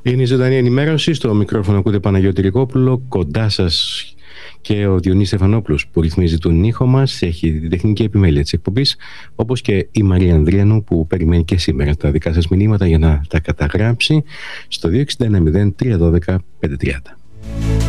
Είναι η ζωντανή ενημέρωση. Στο μικρόφωνο ακούτε Παναγιώτη Ρικόπουλο. Κοντά σας και ο Διονύσης Στεφανόπουλος που ρυθμίζει τον ήχο μας. Έχει την τεχνική επιμέλεια της εκπομπής. Όπως και η Μαρία Ανδριανού που περιμένει και σήμερα τα δικά σας μηνύματα για να τα καταγράψει στο 2610 312 530.